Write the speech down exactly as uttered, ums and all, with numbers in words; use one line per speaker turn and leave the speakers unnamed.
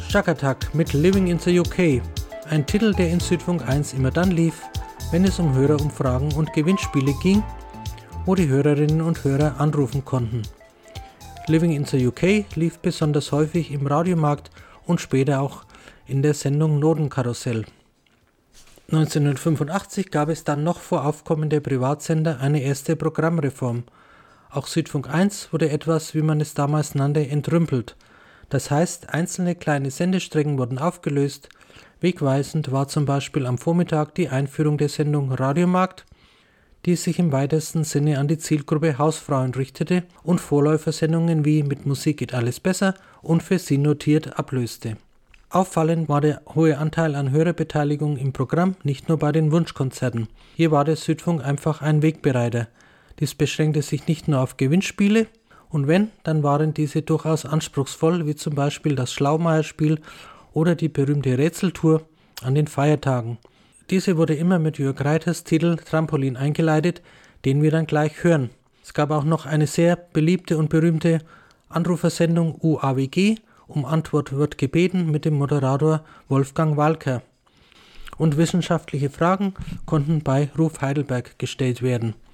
Shakatak mit Living in the U K, ein Titel, der in Südfunk eins immer dann lief, wenn es um Hörerumfragen und Gewinnspiele ging, wo die Hörerinnen und Hörer anrufen konnten. Living in the U K lief besonders häufig im Radiomarkt und später auch in der Sendung Notenkarussell. neunzehnhundertfünfundachtzig gab es dann noch vor Aufkommen der Privatsender eine erste Programmreform. Auch Südfunk eins wurde etwas, wie man es damals nannte, entrümpelt. Das heißt, einzelne kleine Sendestrecken wurden aufgelöst. Wegweisend war zum Beispiel am Vormittag die Einführung der Sendung Radiomarkt, die sich im weitesten Sinne an die Zielgruppe Hausfrauen richtete und Vorläufersendungen wie Mit Musik geht alles besser und Für Sie notiert ablöste. Auffallend war der hohe Anteil an Hörerbeteiligung im Programm, nicht nur bei den Wunschkonzerten. Hier war der Südfunk einfach ein Wegbereiter. Dies beschränkte sich nicht nur auf Gewinnspiele, und wenn, dann waren diese durchaus anspruchsvoll, wie zum Beispiel das Schlaumeier-Spiel oder die berühmte Rätseltour an den Feiertagen. Diese wurde immer mit Jörg Reiters Titel Trampolin eingeleitet, den wir dann gleich hören. Es gab auch noch eine sehr beliebte und berühmte Anrufersendung U A W G, um Antwort wird gebeten, mit dem Moderator Wolfgang Walker. Und wissenschaftliche Fragen konnten bei Ruf Heidelberg gestellt werden.